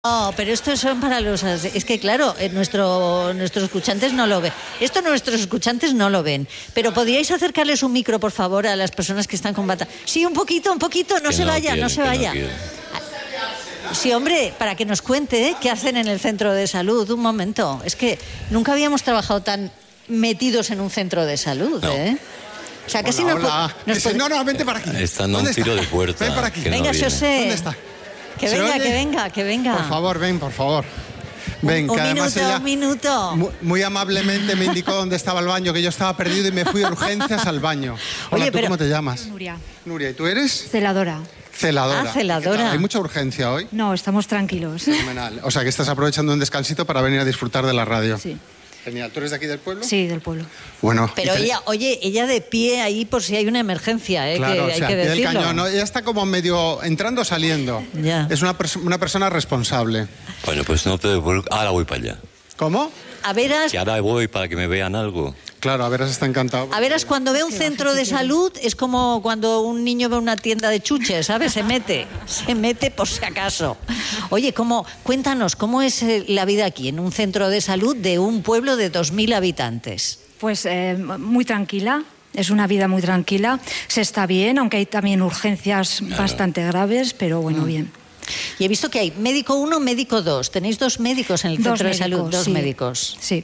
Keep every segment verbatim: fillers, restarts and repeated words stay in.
No, pero esto son para los... Es que claro, nuestro, nuestros escuchantes no lo ven. Esto nuestros escuchantes no lo ven. Pero ¿podríais acercarles un micro, por favor, a las personas que están con bata? Sí, un poquito, un poquito, no se vaya, no se vaya. Sí, hombre, para que nos cuente ¿eh? qué hacen en el centro de salud. Un momento, es que nunca habíamos trabajado tan metidos en un centro de salud, no. ¿eh? O sea, que hola, si no... Hola. Nos Ese, pod... No, no, vente para aquí. Están a un tiro está? de puerta. Ven para aquí. Venga, no José. ¿Dónde está? Que venga, oye? que venga, que venga. Por favor, ven, por favor. Ven, un que además minuto, ella un minuto. Muy, muy amablemente me indicó dónde estaba el baño, que yo estaba perdido y me fui a urgencias al baño. Hola, Oye, ¿tú pero... cómo te llamas? Nuria. Nuria, ¿y tú eres? Celadora. Celadora. Ah, celadora. ¿Hay mucha urgencia hoy? No, estamos tranquilos. Fenomenal. O sea, que estás aprovechando un descansito para venir a disfrutar de la radio. Sí. Genial. ¿Tú eres de aquí del pueblo? Sí, del pueblo. Bueno. Pero te... ella, oye, ella de pie ahí por si hay una emergencia, ¿eh? Claro, que o hay sea, que pie del decirlo. cañón, ¿no? Ella está como medio entrando o saliendo. Ya. Es una, pers una persona responsable. Bueno, pues no te... Ahora voy para allá. ¿Cómo? A veras, Que ahora voy para que me vean algo. Claro, a veras está encantado. a veras, cuando ve un Sí, centro sí, de sí. salud es como cuando un niño ve una tienda de chuches, ¿sabes? Se mete, se mete por si acaso. Oye, ¿cómo, cuéntanos, ¿cómo es eh, la vida aquí en un centro de salud de un pueblo de dos mil habitantes? Pues eh, muy tranquila. Es una vida muy tranquila. Se está bien, aunque hay también urgencias Claro. bastante graves, pero bueno, bien. Y he visto que hay médico uno, médico dos. Tenéis dos médicos en el Dos centro de salud, médicos, dos sí. médicos. Sí.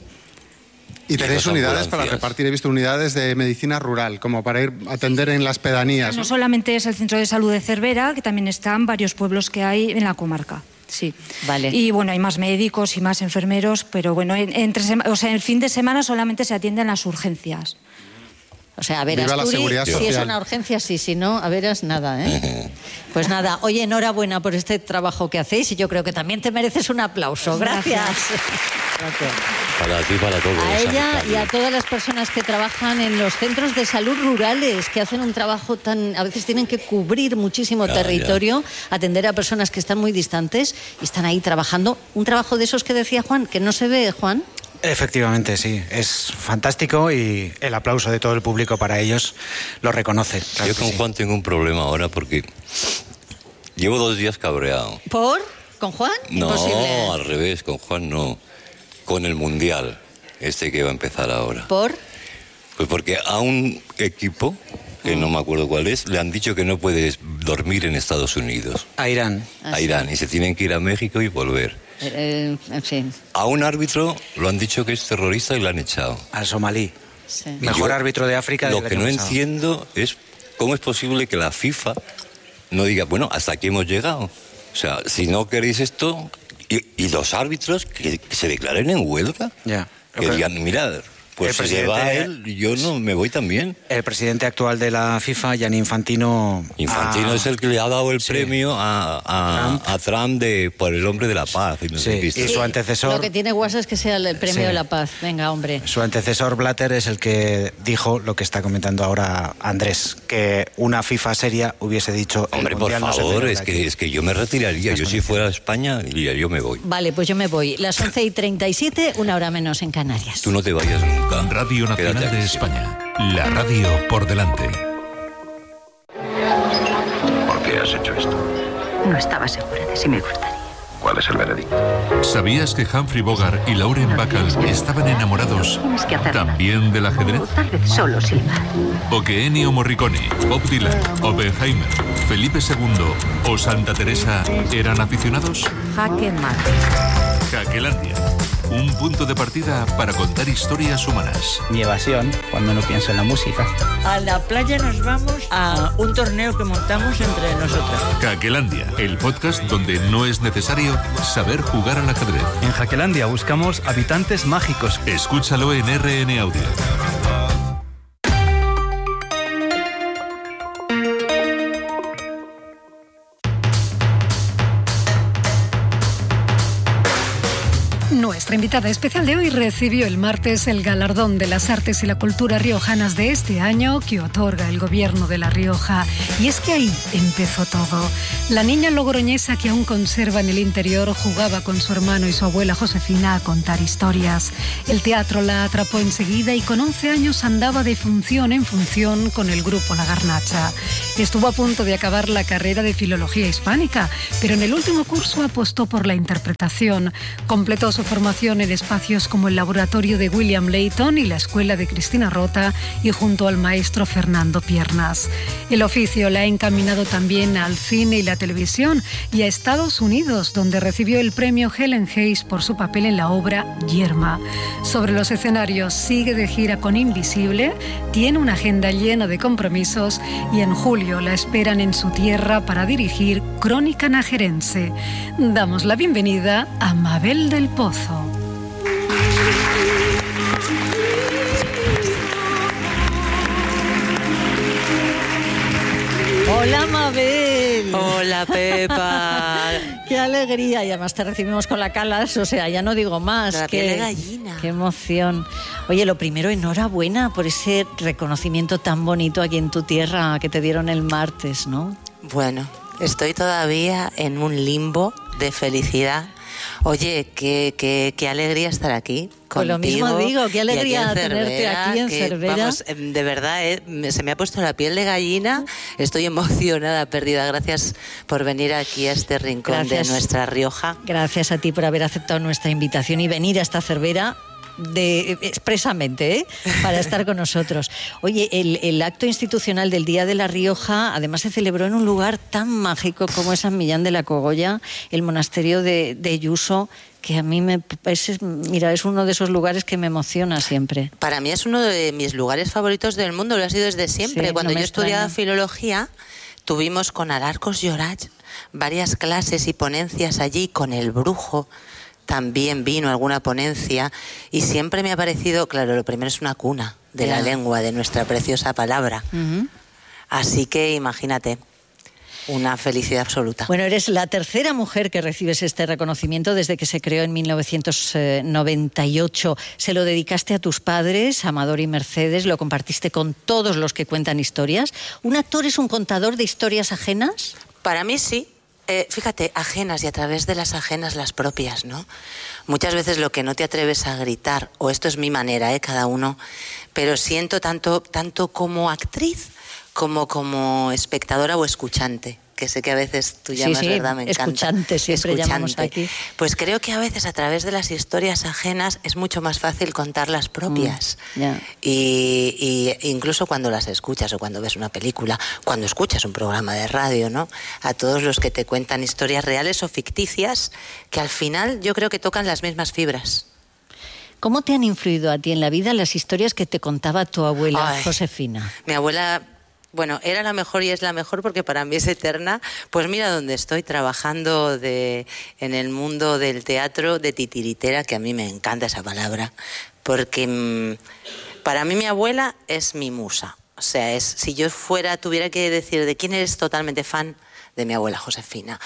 Y tenéis dos unidades para ambulancias. repartir, he visto unidades de medicina rural, como para ir a atender en las pedanías. No ¿no? solamente es el centro de salud de Cervera, que también están varios pueblos que hay en la comarca. Sí. Vale. Y bueno, hay más médicos y más enfermeros, pero bueno, en- entre sema- o sea, el fin de semana solamente se atienden las urgencias. O sea, a ver, Viva la Asturi, seguridad si es social. una urgencia, sí, si no, a veras, nada, ¿eh? Pues nada, oye, enhorabuena por este trabajo que hacéis y yo creo que también te mereces un aplauso. Gracias. Gracias. Para ti y para todos. A ella sanitario. y a todas las personas que trabajan en los centros de salud rurales, que hacen un trabajo tan... A veces tienen que cubrir muchísimo Ya, territorio, atender a personas que están muy distantes y están ahí trabajando. Un trabajo de esos que decía Juan, que no se ve, Juan. Efectivamente, sí. Es fantástico y el aplauso de todo el público para ellos lo reconoce. Claro Yo que con sí. Juan tengo un problema ahora porque llevo dos días cabreado. ¿Por? ¿Con Juan? No, Imposible. al revés, con Juan no. Con el Mundial, este que va a empezar ahora. ¿Por? Pues porque a un equipo, que no me acuerdo cuál es, le han dicho que no puedes dormir en Estados Unidos, A Irán. Ah, a sí. Irán, y se tienen que ir a México y volver. Eh, en fin, A un árbitro lo han dicho que es terrorista y lo han echado. Al somalí. sí. Mejor Yo- árbitro de África. Lo del que no año pasado. entiendo es cómo es posible que la FIFA no diga, bueno, hasta aquí hemos llegado. O sea, si no queréis esto, y, y los árbitros que, que se declaren en huelga, Ya. que digan, mirad, pues El si se va presidente- él, yo no me voy también. El presidente actual de la FIFA, Gianni Infantino. Infantino ha- es el que le ha dado el Sí. premio a, a, Trump. a Trump de, por el hombre de la paz. Y no sé Sí, qué y historia. su antecesor. Lo que tiene guasa es que sea el premio Sí. de la paz. Venga, hombre. Su antecesor Blatter es el que dijo lo que está comentando ahora Andrés, que una FIFA seria hubiese dicho. el Hombre, por Mundial no se favor, celebra es aquí. que, es que yo me retiraría. Yo si fuera a España, diría, yo me voy. Vale, pues yo me voy. Las once y treinta y siete, una hora menos en Canarias. Tú no te vayas nunca. Radio Nacional Quédate de aquí. España. La radio por delante. ¿Por qué has hecho esto? No estaba segura de si me gustaría. ¿Cuál es el veredicto? ¿Sabías que Humphrey Bogart y Lauren Bacall estaban enamorados Tienes que hacerlo. también del ajedrez? O tal vez solo silbar. ¿O que Ennio Morricone, Bob Dylan, Oppenheimer, Felipe segundo o Santa Teresa eran aficionados? Jaque mate. Jaquelandia, un punto de partida para contar historias humanas. Mi evasión cuando no pienso en la música. A la playa nos vamos a un torneo que montamos entre nosotros. Jaquelandia, el podcast donde no es necesario saber jugar al ajedrez. En Jaquelandia buscamos habitantes mágicos. Escúchalo en R N Audio. Nuestra invitada especial de hoy recibió el martes el galardón de las artes y la cultura riojanas de este año que otorga el gobierno de La Rioja. Y es que ahí empezó todo. La niña logroñesa que aún conserva en el interior jugaba con su hermano y su abuela Josefina a contar historias. El teatro la atrapó enseguida y con once años andaba de función en función con el grupo La Garnacha. Estuvo a punto de acabar la carrera de Filología Hispánica, pero en el último curso apostó por la interpretación. Completó su formación en espacios como el laboratorio de William Layton y la escuela de Cristina Rota y junto al maestro Fernando Piernas. El oficio la ha encaminado también al cine y la televisión y a Estados Unidos, donde recibió el premio Helen Hayes por su papel en la obra Yerma. Sobre los escenarios sigue de gira con Invisible, tiene una agenda llena de compromisos y en julio la esperan en su tierra para dirigir Crónica Najerense. Damos la bienvenida a Mabel del Pozo. Hola, Mabel. Hola, Pepa. Qué alegría. Y además te recibimos con la Calas, o sea, ya no digo más. La qué, piel de gallina. Qué emoción. Oye, lo primero, enhorabuena por ese reconocimiento tan bonito aquí en tu tierra que te dieron el martes, ¿no? Bueno, estoy todavía en un limbo de felicidad. Oye, qué, qué, qué alegría estar aquí contigo. Pues lo mismo digo, qué alegría aquí tenerte aquí en que, Cervera. Vamos, de verdad, eh, se me ha puesto la piel de gallina, estoy emocionada, perdida. Gracias por venir aquí a este rincón Gracias. de nuestra Rioja. Gracias a ti por haber aceptado nuestra invitación y venir a esta Cervera. De, expresamente, ¿eh? Para estar con nosotros. Oye, el, el acto institucional del Día de La Rioja además se celebró en un lugar tan mágico como es San Millán de la Cogolla, el monasterio de, de Yuso, que a mí me es, mira, es uno de esos lugares que me emociona siempre. Para mí es uno de mis lugares favoritos del mundo, lo ha sido desde siempre. Sí, Cuando no yo estudiaba extraña. filología, tuvimos con Alarcos Llorach varias clases y ponencias allí, con el brujo también vino alguna ponencia y siempre me ha parecido, claro, lo primero es una cuna de yeah. la lengua, de nuestra preciosa palabra. Uh-huh. Así que imagínate, una felicidad absoluta. Bueno, eres la tercera mujer que recibes este reconocimiento desde que se creó en mil novecientos noventa y ocho. Se lo dedicaste a tus padres, Amador y Mercedes, lo compartiste con todos los que cuentan historias. ¿Un actor es un contador de historias ajenas? Para mí sí. Eh, fíjate, ajenas y a través de las ajenas las propias, ¿no? Muchas veces lo que no te atreves a gritar, o esto es mi manera, ¿eh? Cada uno, pero siento tanto, tanto como actriz como como espectadora o escuchante, que sé que a veces tú llamas, sí, sí, ¿verdad? Me encanta. Escuchante, siempre escuchante. Llamamos aquí. Pues creo que a veces a través de las historias ajenas es mucho más fácil contar las propias. Mm, yeah. y, y incluso cuando las escuchas o cuando ves una película, cuando escuchas un programa de radio, ¿no? A todos los que te cuentan historias reales o ficticias, que al final yo creo que tocan las mismas fibras. ¿Cómo te han influido a ti en la vida las historias que te contaba tu abuela Ay, Josefina? Mi abuela... Bueno, era la mejor y es la mejor porque para mí es eterna. Pues mira dónde estoy, trabajando de, en el mundo del teatro de titiritera, que a mí me encanta esa palabra, porque mmm, para mí mi abuela es mi musa. O sea, es, si yo fuera, tuviera que decir de quién eres totalmente fan, de mi abuela Josefina.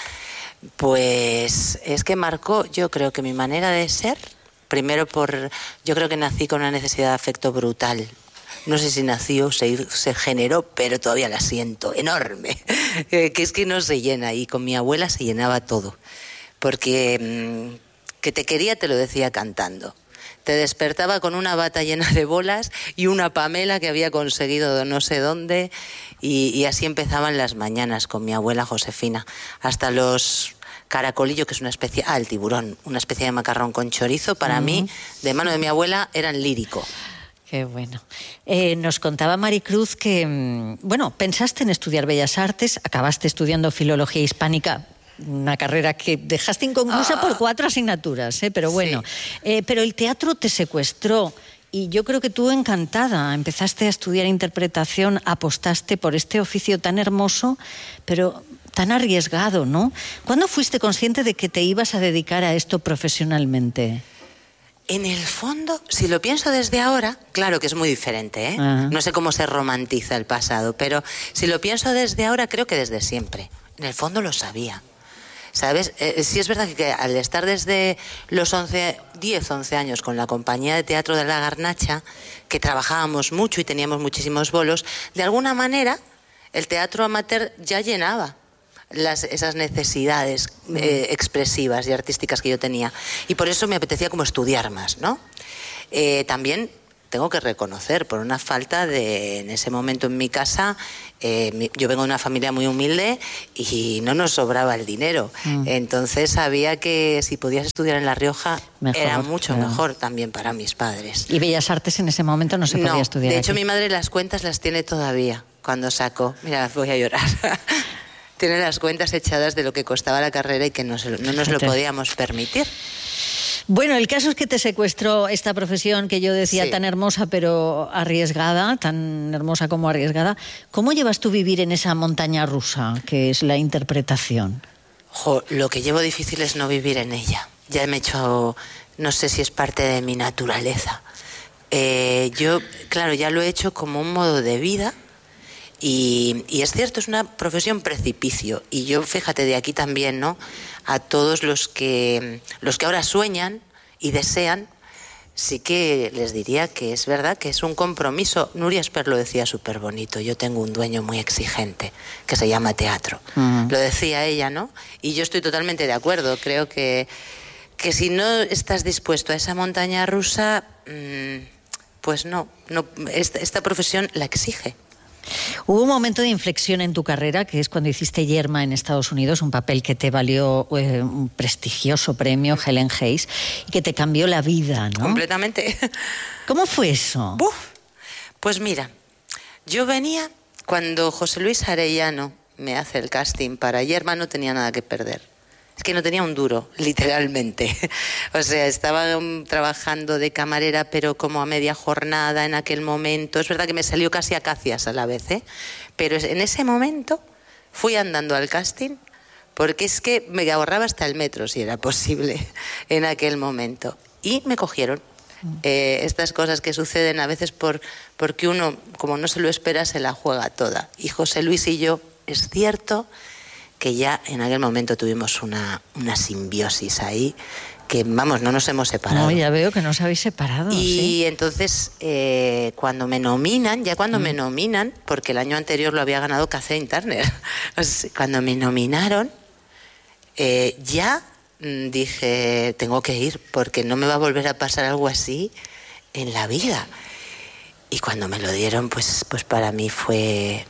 Pues es que marcó, yo creo que mi manera de ser, primero por, yo creo que nací con una necesidad de afecto brutal. No sé si nació, se, se generó, pero todavía la siento, enorme. Que es que no se llena, y con mi abuela se llenaba todo. Porque mmm, que te quería te lo decía cantando. Te despertaba con una bata llena de bolas y una Pamela que había conseguido de no sé dónde. Y, y así empezaban las mañanas con mi abuela Josefina. Hasta los... caracolillo, que es una especie... Ah, el tiburón, una especie de macarrón con chorizo. Para uh-huh. mí, de mano de mi abuela, eran lírico. Qué bueno. Eh, nos contaba Maricruz que, bueno, pensaste en estudiar Bellas Artes, acabaste estudiando Filología Hispánica, una carrera que dejaste inconclusa ah. por cuatro asignaturas, ¿eh? Pero bueno. Sí. Eh, pero el teatro te secuestró y yo creo que tú, encantada, empezaste a estudiar interpretación, apostaste por este oficio tan hermoso, pero tan arriesgado, ¿no? ¿Cuándo fuiste consciente de que te ibas a dedicar a esto profesionalmente? En el fondo, si lo pienso desde ahora, claro que es muy diferente, ¿eh? Uh-huh. No sé cómo se romantiza el pasado, pero si lo pienso desde ahora, creo que desde siempre. En el fondo lo sabía. ¿sabes? Eh, sí es verdad que, que al estar desde los once, diez, once años con la compañía de teatro de La Garnacha, que trabajábamos mucho y teníamos muchísimos bolos, de alguna manera el teatro amateur ya llenaba Las, esas necesidades eh, expresivas y artísticas que yo tenía. Y por eso me apetecía como estudiar más, ¿no? Eh, también tengo que reconocer, por una falta de, en ese momento en mi casa, eh, mi, yo vengo de una familia muy humilde y no nos sobraba el dinero. Mm. Entonces sabía que si podías estudiar en La Rioja mejor, era mucho claro. mejor también para mis padres. ¿Y Bellas Artes en ese momento no se podía no, estudiar? De hecho, aquí. Mi madre las cuentas las tiene todavía, cuando sacó. Mira, voy a llorar. Tiene las cuentas echadas de lo que costaba la carrera y que no, se, no nos lo podíamos permitir. Bueno, el caso es que te secuestró esta profesión que yo decía sí. tan hermosa pero arriesgada, tan hermosa como arriesgada. ¿Cómo llevas tú vivir en esa montaña rusa que es la interpretación? Jo, lo que llevo difícil es no vivir en ella. Ya me he hecho, no sé si es parte de mi naturaleza. Eh, yo, claro, ya lo he hecho como un modo de vida. Y, y es cierto, es una profesión precipicio. Y yo, fíjate, de aquí también, ¿no? A todos los que, los que ahora sueñan y desean, sí que les diría que es verdad que es un compromiso. Nuria Esper lo decía súper bonito. Yo tengo un dueño muy exigente que se llama teatro. Uh-huh. Lo decía ella, ¿no? Y yo estoy totalmente de acuerdo. Creo que, que si no estás dispuesto a esa montaña rusa, mmm, pues no, no esta, esta profesión la exige. Hubo un momento de inflexión en tu carrera, que es cuando hiciste Yerma en Estados Unidos, un papel que te valió eh, un prestigioso premio, Helen Hayes, y que te cambió la vida, ¿no? Completamente. ¿Cómo fue eso? Uf, pues mira, yo venía cuando José Luis Arellano me hace el casting para Yerma, no tenía nada que perder. Es que no tenía un duro, literalmente. O sea, estaba um, trabajando de camarera, pero como a media jornada en aquel momento. Es verdad que me salió casi acacias a la vez, ¿eh? Pero en ese momento fui andando al casting, porque es que me ahorraba hasta el metro, si era posible, en aquel momento. Y me cogieron. Eh, estas cosas que suceden a veces por, porque uno, como no se lo espera, se la juega toda. Y José Luis y yo, es cierto que ya en aquel momento tuvimos una, una simbiosis ahí, que vamos, no nos hemos separado. No, ya veo que no os habéis separado. Y ¿sí? entonces, eh, cuando me nominan, ya cuando mm. me nominan, porque el año anterior lo había ganado Kathleen Turner, cuando me nominaron, eh, ya mm, dije, tengo que ir, porque no me va a volver a pasar algo así en la vida. Y cuando me lo dieron, pues, pues para mí fue...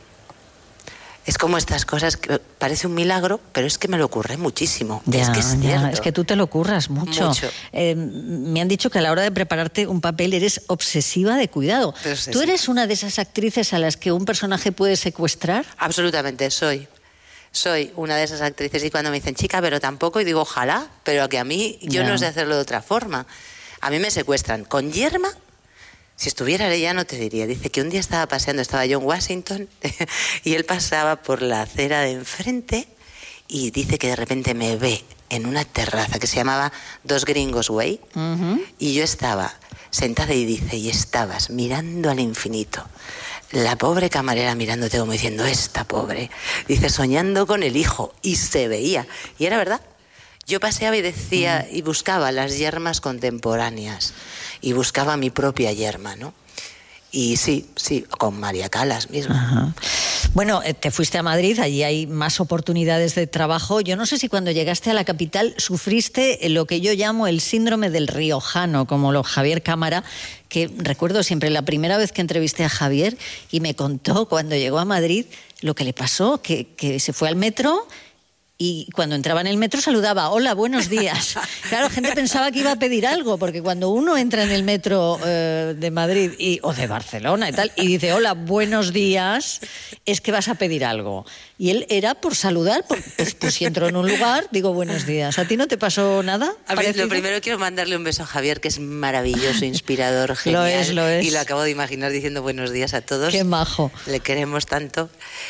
Es como estas cosas que parece un milagro, pero es que me lo ocurre muchísimo. Ya, es que es ya, cierto. Es que tú te lo curras mucho. mucho. Eh, me han dicho que a la hora de prepararte un papel eres obsesiva de cuidado. Pues ¿Tú eres una de esas actrices a las que un personaje puede secuestrar? Absolutamente, soy. Soy una de esas actrices. Y cuando me dicen, chica, pero tampoco, y digo, ojalá, pero que a mí yo ya. no sé hacerlo de otra forma. A mí me secuestran. Con Yerma, si estuviera Arellano te diría, dice que un día estaba paseando, estaba yo en Washington y él pasaba por la acera de enfrente y dice que de repente me ve en una terraza que se llamaba Dos Gringos Way uh-huh. y yo estaba sentada y dice, y estabas mirando al infinito. La pobre camarera mirándote como diciendo, esta pobre, dice, soñando con el hijo, y se veía, y era verdad. Yo paseaba y decía, uh-huh. y buscaba las yermas contemporáneas. Y buscaba mi propia yerma, ¿no? Y sí, sí, con María Calas mismo. Ajá. Bueno, te fuiste a Madrid, allí hay más oportunidades de trabajo. Yo no sé si cuando llegaste a la capital sufriste lo que yo llamo el síndrome del riojano, como lo Javier Cámara, que recuerdo siempre la primera vez que entrevisté a Javier y me contó cuando llegó a Madrid lo que le pasó, que, que se fue al metro. Y cuando entraba en el metro saludaba, hola, buenos días. Claro, gente pensaba que iba a pedir algo, porque cuando uno entra en el metro eh, de Madrid y, o de Barcelona y tal, y dice, hola, buenos días, es que vas a pedir algo. Y él era por saludar, por, pues, pues si entro en un lugar, digo buenos días. ¿A ti no te pasó nada? A ver, lo primero quiero mandarle un beso a Javier, que es maravilloso, inspirador, genial. Lo es, lo es. Y lo acabo de imaginar diciendo buenos días a todos. Qué majo. Le queremos tanto.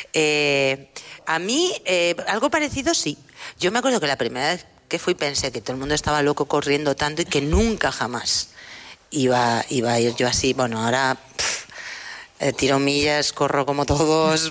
Eh, a mí, eh, algo parecido sí. Yo me acuerdo que la primera vez que fui pensé que todo el mundo estaba loco corriendo tanto y que nunca jamás iba, iba a ir yo así. Bueno, ahora... Pff, eh, tiro millas, corro como todos.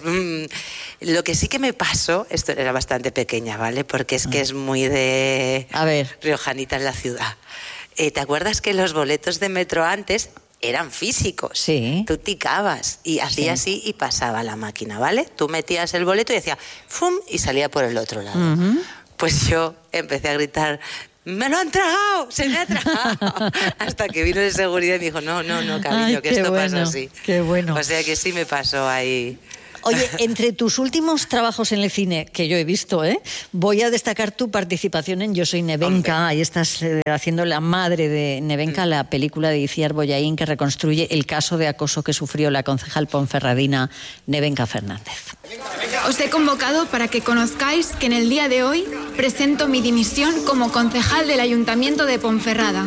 Lo que sí que me pasó, esto era bastante pequeña, ¿vale? Porque es que es muy de... A ver. Riojanita en la ciudad. Eh, ¿Te acuerdas que los boletos de metro antes eran físicos? Sí. Tú ticabas y hacías Sí. así y pasaba la máquina, ¿vale? Tú metías el boleto y decía ¡fum! Y salía por el otro lado. Uh-huh. Pues yo empecé a gritar ¡me lo han tragado! ¡Se me ha tragado! Hasta que vino de seguridad y me dijo no, no, no, cariño, Ay, que qué esto bueno, pasa así. qué bueno. O sea que sí me pasó ahí. Oye, entre tus últimos trabajos en el cine, que yo he visto, ¿eh? voy a destacar tu participación en Yo soy Nevenka. Hombre. Ahí estás eh, haciendo la madre de Nevenka, mm. la película de Iciar Bollaín, que reconstruye el caso de acoso que sufrió la concejal ponferradina Nevenka Fernández. Os he convocado para que conozcáis que en el día de hoy presento mi dimisión como concejal del Ayuntamiento de Ponferrada.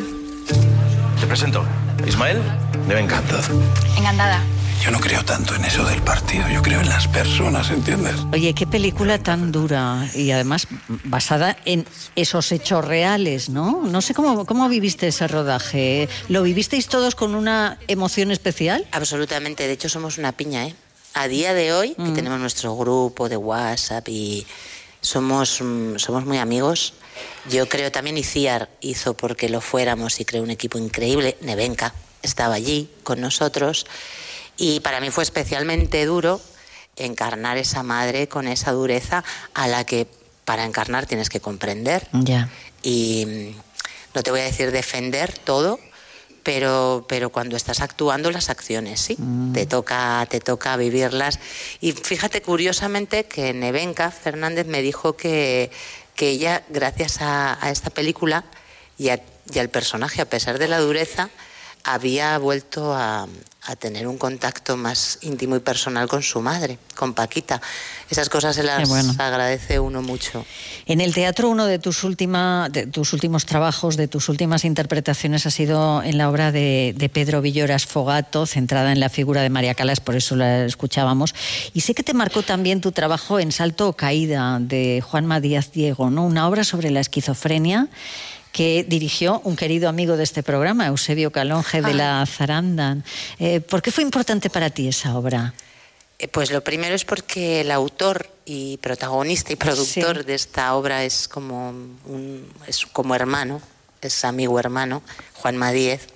Te presento, Ismael Nevenka. Encantada. Yo no creo tanto en eso del partido, yo creo en las personas, ¿entiendes? Oye, qué película tan dura y además basada en esos hechos reales, ¿no? No sé cómo, cómo viviste ese rodaje. ¿Lo vivisteis todos con una emoción especial? Absolutamente, de hecho somos una piña, ¿eh? A día de hoy, mm. que tenemos nuestro grupo de WhatsApp y somos, somos muy amigos, yo creo también Iciar hizo porque lo fuéramos y creó un equipo increíble. Nevenka estaba allí con nosotros. Y para mí fue especialmente duro encarnar esa madre con esa dureza a la que para encarnar tienes que comprender. Ya. Y no te voy a decir defender todo, pero, pero cuando estás actuando las acciones, sí, mm. te toca, te toca vivirlas. Y fíjate curiosamente que Nevenka Fernández me dijo que, que ella, gracias a, a esta película y, a, y al personaje, a pesar de la dureza, había vuelto a, a tener un contacto más íntimo y personal con su madre, con Paquita. Esas cosas se las bueno. agradece uno mucho. En el teatro, uno de tus, última, de tus últimos trabajos, de tus últimas interpretaciones ha sido en la obra de, de Pedro Villora Sfogato, centrada en la figura de María Callas, por eso la escuchábamos. Y sé que te marcó también tu trabajo en Salto o Caída, de Juanma Díaz Diego, ¿no? Una obra sobre la esquizofrenia que dirigió un querido amigo de este programa, Eusebio Calonge, de ah. la Zaranda. Eh, ¿Por qué fue importante para ti esa obra? Eh, pues lo primero es porque el autor y protagonista y productor sí. de esta obra es como, un, es como hermano, es amigo hermano, Juanma Díez.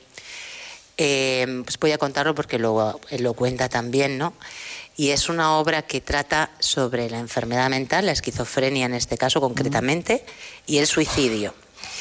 Eh, pues voy a contarlo porque lo, él lo cuenta también, ¿no? Y es una obra que trata sobre la enfermedad mental, la esquizofrenia en este caso concretamente, mm. y el suicidio.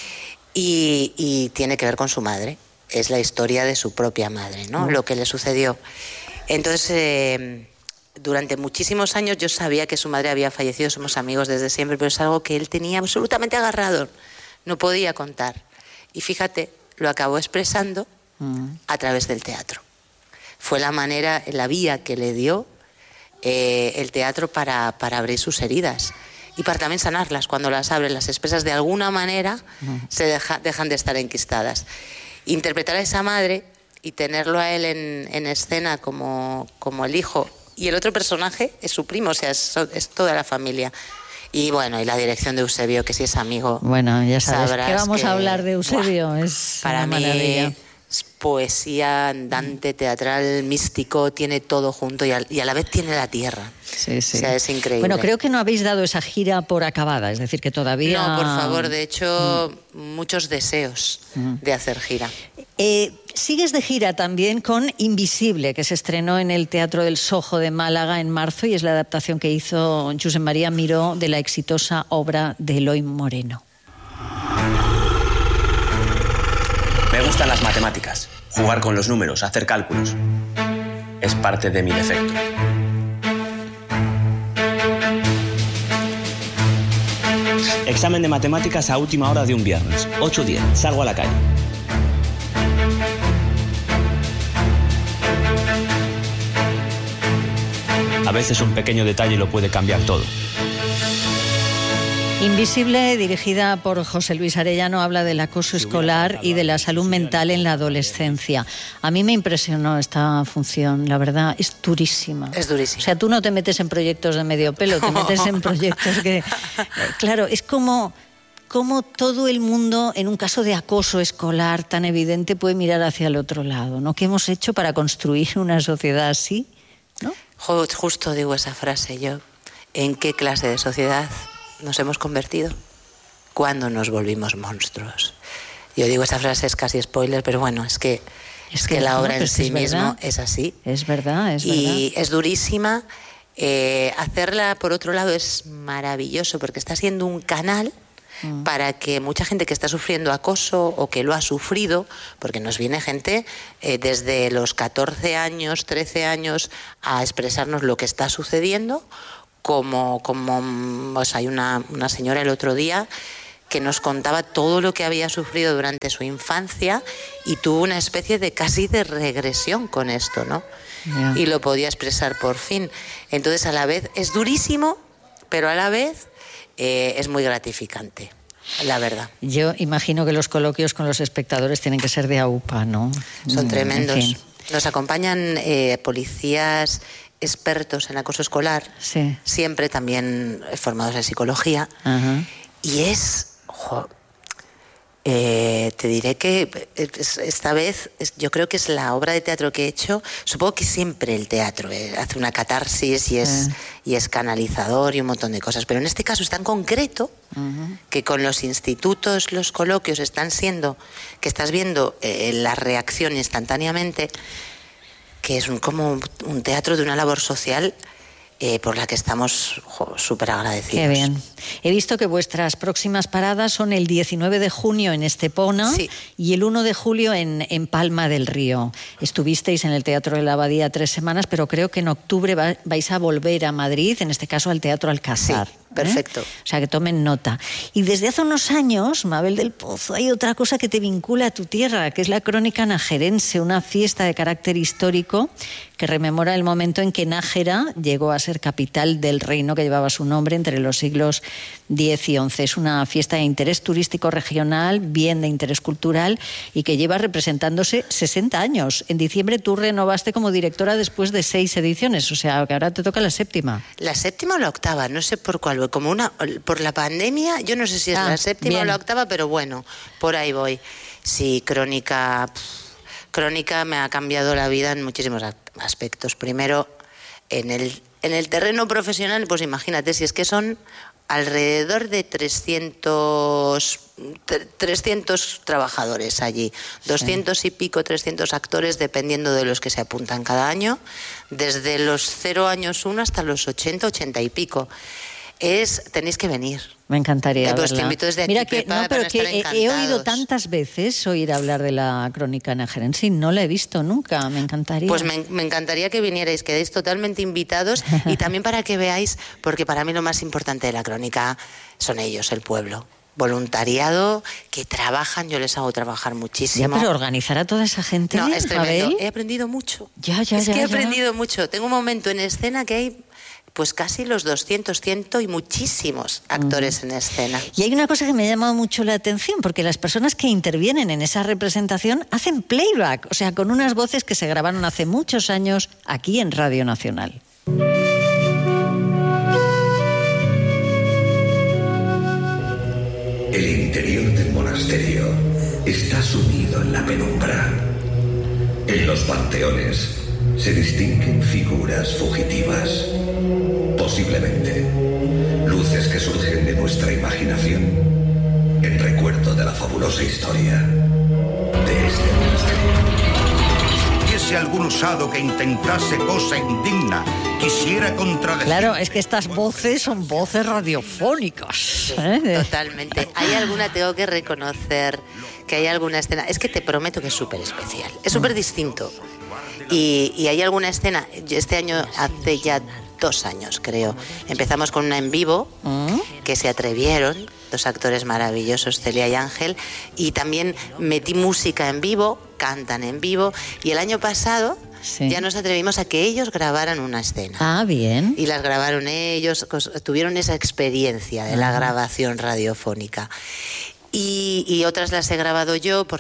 Y, y tiene que ver con su madre, es la historia de su propia madre, ¿no? Uh-huh. Lo que le sucedió. Entonces, eh, durante muchísimos años yo sabía que su madre había fallecido, somos amigos desde siempre, pero es algo que él tenía absolutamente agarrado, no podía contar. Y fíjate, lo acabó expresando uh-huh. a través del teatro. Fue la manera, la vía que le dio eh, el teatro para, para abrir sus heridas. Y para también sanarlas, cuando las abres, las expresas de alguna manera, uh-huh. se deja, dejan de estar enquistadas. Interpretar a esa madre y tenerlo a él en, en escena como, como el hijo, y el otro personaje es su primo, o sea, es, es toda la familia. Y bueno, y la dirección de Eusebio, que si es amigo... Bueno, ya sabes que vamos que, a hablar de Eusebio, ¡buah! Es para una mí maravilla. Es poesía, andante, teatral, místico, tiene todo junto y a, y a la vez tiene la tierra. Sí, sí. O sea, es increíble. Bueno, creo que no habéis dado esa gira por acabada, es decir, que todavía... No, por favor, de hecho, mm. muchos deseos mm. de hacer gira. Eh, sigues de gira también con Invisible, que se estrenó en el Teatro del Sojo de Málaga en marzo y es la adaptación que hizo Josep María Miró de la exitosa obra de Eloy Moreno. Me gustan las matemáticas, jugar con los números, hacer cálculos. Es parte de mi defecto. Examen de matemáticas a última hora de un viernes, ocho diez, salgo a la calle. A veces un pequeño detalle lo puede cambiar todo. Invisible, dirigida por José Luis Arellano, habla del acoso escolar y de la salud mental en la adolescencia. A mí me impresionó esta función, la verdad, es durísima. Es durísima. O sea, tú no te metes en proyectos de medio pelo, te metes en proyectos que... Claro, es como... cómo todo el mundo, en un caso de acoso escolar tan evidente, puede mirar hacia el otro lado, ¿no? ¿Qué hemos hecho para construir una sociedad así? ¿no? Justo digo esa frase yo. ¿En qué clase de sociedad nos hemos convertido? ¿Cuándo nos volvimos monstruos? Yo digo esa frase, es casi spoiler, pero bueno, es que, es que, que la obra no, en sí es mismo verdad. Es así. Es verdad, es y verdad. es durísima. Eh, hacerla, por otro lado, es maravilloso porque está siendo un canal mm. para que mucha gente que está sufriendo acoso o que lo ha sufrido, porque nos viene gente eh, desde los catorce años, trece años a expresarnos lo que está sucediendo, como, como pues hay una, una señora el otro día que nos contaba todo lo que había sufrido durante su infancia y tuvo una especie de casi de regresión con esto, ¿no? Yeah. Y lo podía expresar por fin. Entonces, a la vez es durísimo, pero a la vez eh, es muy gratificante, la verdad. Yo imagino que los coloquios con los espectadores tienen que ser de aupa, ¿no? Son tremendos. En fin. Nos acompañan eh, policías expertos en acoso escolar, sí. siempre también formados en psicología, uh-huh. y es... Jo, Eh, te diré que esta vez yo creo que es la obra de teatro que he hecho. Supongo que siempre el teatro eh, hace una catarsis y es, eh. y es canalizador y un montón de cosas, pero en este caso es tan concreto uh-huh. que con los institutos los coloquios están siendo que estás viendo eh, la reacción instantáneamente, que es un, como un teatro de una labor social Eh, por la que estamos súper agradecidos. Qué bien. He visto que vuestras próximas paradas son el diecinueve de junio en Estepona sí. y el uno de julio en, en Palma del Río. Estuvisteis en el Teatro de la Abadía tres semanas, pero creo que en octubre va, vais a volver a Madrid, en este caso al Teatro Alcázar. Sí, perfecto. ¿Eh? O sea, que tomen nota. Y desde hace unos años, Mabel del Pozo, hay otra cosa que te vincula a tu tierra, que es la Crónica Najerense, una fiesta de carácter histórico que rememora el momento en que Nájera llegó a ser capital del reino que llevaba su nombre entre los siglos diez y once. Es una fiesta de interés turístico regional, bien de interés cultural y que lleva representándose sesenta años. En diciembre tú renovaste como directora después de seis ediciones, o sea, que ahora te toca la séptima. La séptima o la octava, no sé por cuál, como una por la pandemia, yo no sé si es ah, la séptima bien. o la octava, pero bueno, por ahí voy. Sí, Crónica... Pff, Crónica me ha cambiado la vida en muchísimos aspectos. Primero, en el, en el terreno profesional, pues imagínate, si es que son alrededor de trescientos, trescientos trabajadores allí, doscientos sí. y pico, trescientos actores, dependiendo de los que se apuntan cada año, desde los cero años uno hasta los ochenta, ochenta y pico. Es, tenéis que venir. Me encantaría eh, pues verla. te invito desde aquí, Mira que, Pepa, no, pero para que estar he, he oído encantados. tantas veces oír hablar de la Crónica Najerense y no la he visto nunca, me encantaría. Pues me, me encantaría que vinierais, quedéis totalmente invitados y también para que veáis, porque para mí lo más importante de la crónica son ellos, el pueblo. Voluntariado, que trabajan, yo les hago trabajar muchísimo. Ya, pero organizar a toda esa gente, no, es tremendo. Mabel. He aprendido mucho. Ya, ya, es ya, que he ya. aprendido mucho. Tengo un momento en escena que hay pues casi los doscientos, cien y muchísimos actores uh-huh. en escena. Y hay una cosa que me ha llamado mucho la atención, porque las personas que intervienen en esa representación hacen playback, o sea, con unas voces que se grabaron hace muchos años aquí en Radio Nacional. El interior del monasterio está sumido en la penumbra. En los panteones se distinguen figuras fugitivas. Posiblemente, luces que surgen de nuestra imaginación en recuerdo de la fabulosa historia de este monasterio. Hubiese algún osado que intentase cosa indigna, quisiera contradecir... Claro, es que estas voces son voces radiofónicas. Sí, ¿eh? Totalmente. Hay alguna, tengo que reconocer que hay alguna escena, es que te prometo que es súper especial, es súper distinto. Y, y hay alguna escena, este año, hace ya dos años creo, empezamos con una en vivo, que se atrevieron, dos actores maravillosos, Celia y Ángel, y también metí música en vivo, cantan en vivo, y el año pasado sí. ya nos atrevimos a que ellos grabaran una escena. Ah, bien. Y las grabaron ellos, tuvieron esa experiencia de la grabación radiofónica. Y, y otras las he grabado yo porque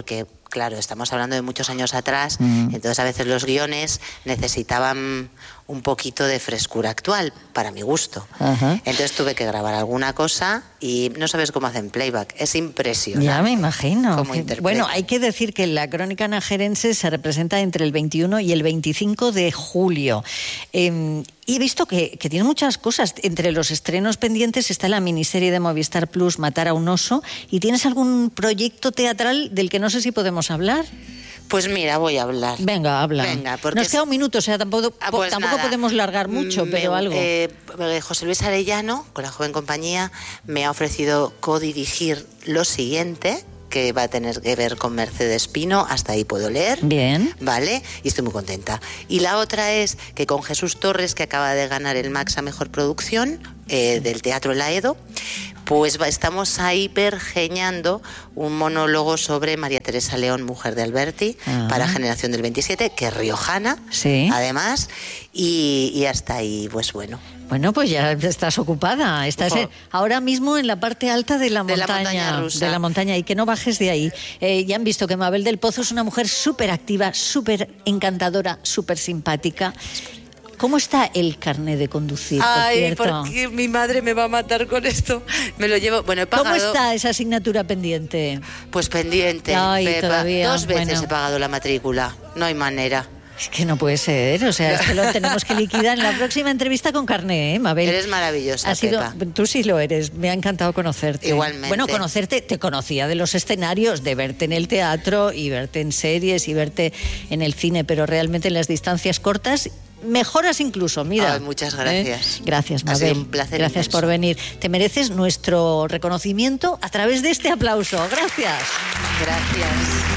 claro, estamos hablando de muchos años atrás, Mm. entonces a veces los guiones necesitaban un poquito de frescura actual, para mi gusto. Ajá. Entonces tuve que grabar alguna cosa y no sabes cómo hacen playback, es impresionante. Ya me imagino. Cómo Que- interpretan. Bueno, hay que decir que la Crónica Najerense se representa entre el veintiuno y el veinticinco de julio. Eh, y he visto que, que tiene muchas cosas. Entre los estrenos pendientes está la miniserie de Movistar Plus, Matar a un oso. ¿Y tienes algún proyecto teatral del que no sé si podemos hablar? Pues mira, voy a hablar. Venga, habla. Venga, porque Nos es- queda un minuto, o sea, tampoco, Ah, pues tampoco nada. podemos largar mucho, Me- pero algo. eh, José Luis Arellano, con la joven compañía, me ha ofrecido codirigir lo siguiente, que va a tener que ver con Mercedes Pino, hasta ahí puedo leer. Bien. Vale, y estoy muy contenta. Y la otra es que con Jesús Torres, que acaba de ganar el Max a Mejor Producción eh, del Teatro El Aedo, pues va- estamos ahí pergeñando un monólogo sobre María Teresa León, mujer de Alberti, Ah. para Generación del veintisiete, que es riojana, Sí. además, y, y hasta ahí, pues bueno. Bueno, pues ya estás ocupada. Estás Ojo. en- ahora mismo en la parte alta de la De la montaña, montaña rusa. de la montaña, y que no bajes de ahí. Eh, ya han visto que Mabel del Pozo es una mujer súper activa, súper encantadora, súper simpática. ¿Cómo está el carnet de conducir, por Ay, cierto? porque mi madre me va a matar con esto. Me lo llevo, bueno, he pagado. ¿Cómo está esa asignatura pendiente? Pues pendiente. Ay, Pepa. todavía, Dos veces bueno. he pagado la matrícula. No hay manera. Es que no puede ser, o sea, es que lo tenemos que liquidar en la próxima entrevista con carné, ¿eh, Mabel? Eres maravillosa, Ha sido, Pepa. tú sí lo eres, me ha encantado conocerte. Igualmente. Bueno, conocerte, te conocía de los escenarios, de verte en el teatro y verte en series y verte en el cine, pero realmente en las distancias cortas mejoras incluso, mira. Ay, muchas gracias. ¿Eh? Gracias, Ha Mabel. sido un placer Gracias inmenso. por venir. Te mereces nuestro reconocimiento a través de este aplauso. Gracias. Gracias.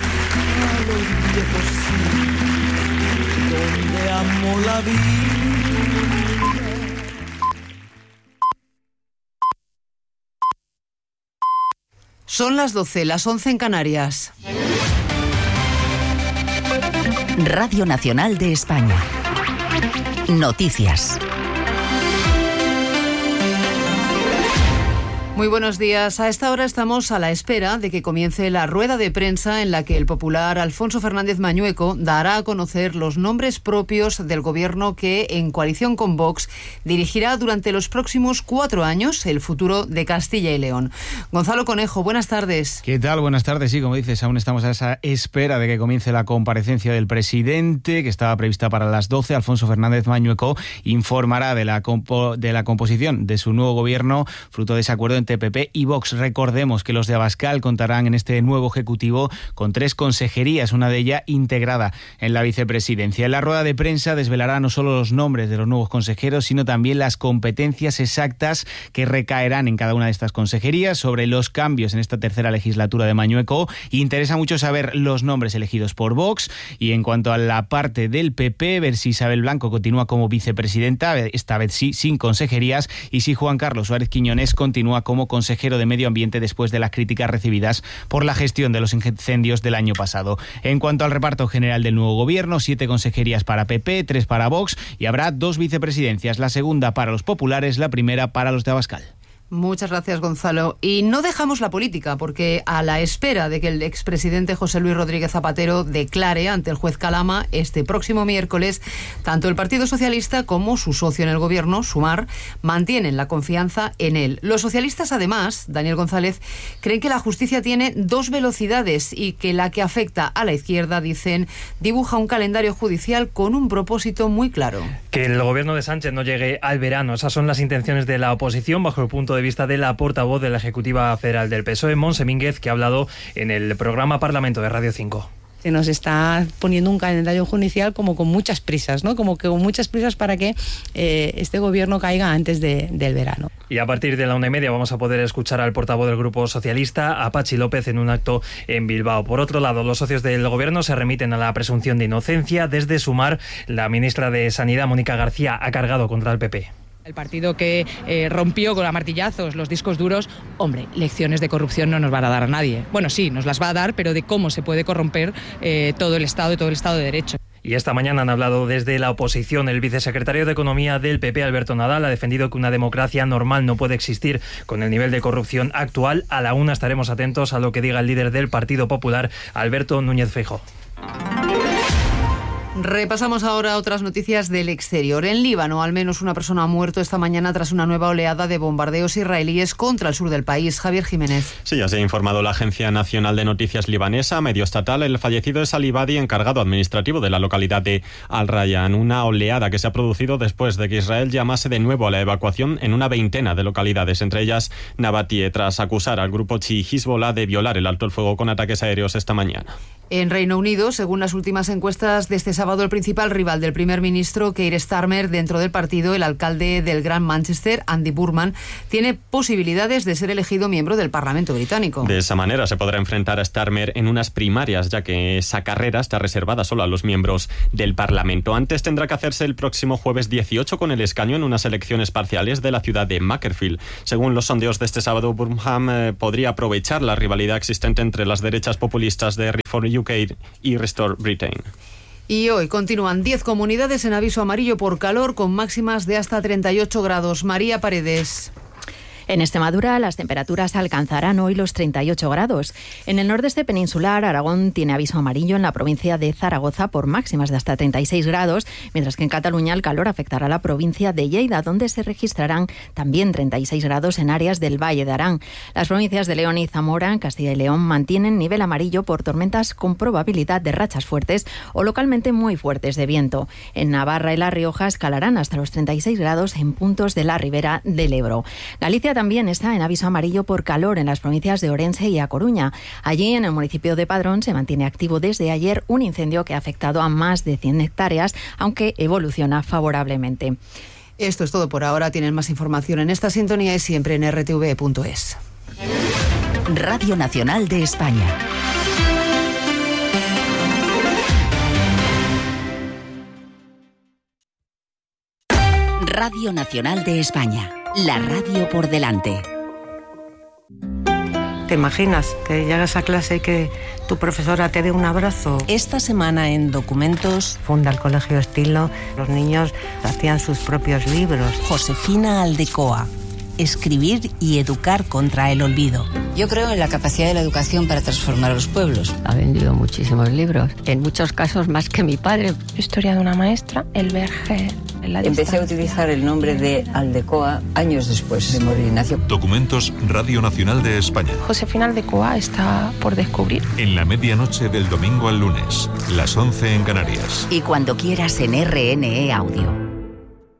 Donde amo la vida. Son las doce, las once en Canarias. Radio Nacional de España. Noticias. Muy buenos días. A esta hora estamos a la espera de que comience la rueda de prensa en la que el popular Alfonso Fernández Mañueco dará a conocer los nombres propios del gobierno que, en coalición con Vox, dirigirá durante los próximos cuatro años el futuro de Castilla y León. Gonzalo Conejo, buenas tardes. ¿Qué tal? Buenas tardes. Sí, como dices, aún estamos a esa espera de que comience la comparecencia del presidente, que estaba prevista para las doce. Alfonso Fernández Mañueco informará de la, compo- de la composición de su nuevo gobierno, fruto de ese acuerdo entre P P y Vox. Recordemos que los de Abascal contarán en este nuevo ejecutivo con tres consejerías, una de ellas integrada en la vicepresidencia. En la rueda de prensa desvelará no solo los nombres de los nuevos consejeros, sino también las competencias exactas que recaerán en cada una de estas consejerías. Sobre los cambios en esta tercera legislatura de Mañueco, interesa mucho saber los nombres elegidos por Vox, y en cuanto a la parte del P P, ver si Isabel Blanco continúa como vicepresidenta, esta vez sí, sin consejerías, y si Juan Carlos Suárez Quiñones continúa como consejero de Medio Ambiente después de las críticas recibidas por la gestión de los incendios del año pasado. En cuanto al reparto general del nuevo gobierno, siete consejerías para P P, tres para Vox, y habrá dos vicepresidencias, la segunda para los populares, la primera para los de Abascal. Muchas gracias, Gonzalo. Y no dejamos la política, porque a la espera de que el expresidente José Luis Rodríguez Zapatero declare ante el juez Calama este próximo miércoles, tanto el Partido Socialista como su socio en el gobierno, Sumar, mantienen la confianza en él. Los socialistas, además, Daniel González, creen que la justicia tiene dos velocidades y que la que afecta a la izquierda, dicen, dibuja un calendario judicial con un propósito muy claro. Que el gobierno de Sánchez no llegue al verano. Esas son las intenciones de la oposición bajo el punto de vista de la portavoz de la Ejecutiva Federal del P S O E, Montse Mínguez, que ha hablado en el programa Parlamento de Radio cinco. Se nos está poniendo un calendario judicial como con muchas prisas, ¿no? Como que con muchas prisas para que eh, este gobierno caiga antes de, del verano. Y a partir de la una y media vamos a poder escuchar al portavoz del Grupo Socialista, a Patxi López, en un acto en Bilbao. Por otro lado, los socios del gobierno se remiten a la presunción de inocencia. Desde Sumar, la ministra de Sanidad, Mónica García, ha cargado contra el P P. El partido que eh, rompió con a martillazos los discos duros, hombre, lecciones de corrupción no nos van a dar a nadie. Bueno, sí, nos las va a dar, pero de cómo se puede corromper eh, todo el Estado y todo el Estado de Derecho. Y esta mañana han hablado desde la oposición. El vicesecretario de Economía del P P, Alberto Nadal, ha defendido que una democracia normal no puede existir con el nivel de corrupción actual. A la una estaremos atentos a lo que diga el líder del Partido Popular, Alberto Núñez Feijóo. Repasamos ahora otras noticias del exterior. En Líbano, al menos una persona ha muerto esta mañana tras una nueva oleada de bombardeos israelíes contra el sur del país. Javier Jiménez. Sí, ya se ha informado la Agencia Nacional de Noticias libanesa, medio estatal. El fallecido es Ali Badi, encargado administrativo de la localidad de Al-Rayyan. Una oleada que se ha producido después de que Israel llamase de nuevo a la evacuación en una veintena de localidades, entre ellas Nabatie, tras acusar al grupo chií Hezbollah de violar el alto el fuego con ataques aéreos esta mañana. En Reino Unido, según las últimas encuestas de este sábado, el principal rival del primer ministro, Keir Starmer, dentro del partido, el alcalde del Gran Manchester, Andy Burnham, tiene posibilidades de ser elegido miembro del Parlamento británico. De esa manera se podrá enfrentar a Starmer en unas primarias, ya que esa carrera está reservada solo a los miembros del Parlamento. Antes tendrá que hacerse el próximo jueves dieciocho con el escaño en unas elecciones parciales de la ciudad de Macclesfield. Según los sondeos de este sábado, Burnham eh, podría aprovechar la rivalidad existente entre las derechas populistas de Reform U K y Restore Britain. Y hoy continúan diez comunidades en aviso amarillo por calor, con máximas de hasta treinta y ocho grados. María Paredes. En Extremadura las temperaturas alcanzarán hoy los treinta y ocho grados. En el nordeste peninsular, Aragón tiene aviso amarillo en la provincia de Zaragoza por máximas de hasta treinta y seis grados, mientras que en Cataluña el calor afectará a la provincia de Lleida, donde se registrarán también treinta y seis grados en áreas del Valle de Arán. Las provincias de León y Zamora, Castilla y León, mantienen nivel amarillo por tormentas con probabilidad de rachas fuertes o localmente muy fuertes de viento. En Navarra y La Rioja escalarán hasta los treinta y seis grados en puntos de la ribera del Ebro. Galicia también está en aviso amarillo por calor en las provincias de Orense y A Coruña. Allí, en el municipio de Padrón, se mantiene activo desde ayer un incendio que ha afectado a más de cien hectáreas, aunque evoluciona favorablemente. Esto es todo por ahora. Tienen más información en esta sintonía y siempre en r t v punto es. Radio Nacional de España. Radio Nacional de España. La radio por delante. ¿Te imaginas que llegas a clase y que tu profesora te dé un abrazo? Esta semana en Documentos funda el Colegio Estilo. Los niños hacían sus propios libros. Josefina Aldecoa. Escribir y educar contra el olvido. Yo creo en la capacidad de la educación para transformar a los pueblos. Ha vendido muchísimos libros, en muchos casos más que mi padre. Historia de una maestra, el Verger. Empecé a utilizar el nombre de Aldecoa años después de morir Ignacio. Documentos Radio Nacional de España. Josefina Aldecoa está por descubrir. En la medianoche del domingo al lunes, las once en Canarias. Y cuando quieras en R N E Audio.